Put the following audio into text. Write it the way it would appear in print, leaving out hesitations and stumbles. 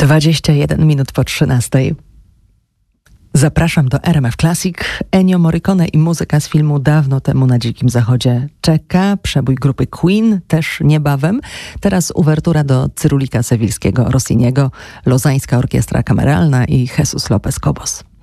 21 minut po 13. Zapraszam do RMF Classic. Ennio Morricone i muzyka z filmu Dawno temu na Dzikim Zachodzie czeka. Przebój grupy Queen też niebawem. Teraz uwertura do Cyrulika Sewilskiego Rossiniego, Lozańska Orkiestra Kameralna i Jesus Lopez Cobos.